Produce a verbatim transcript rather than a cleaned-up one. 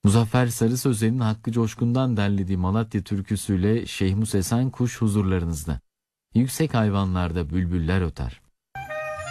Muzaffer Sarı Sözen'in Hakkı Coşkun'dan derlediği Malatya türküsüyle Şeyh Musesen Kuş huzurlarınızda. Yüksek hayvanlarda bülbüller öter.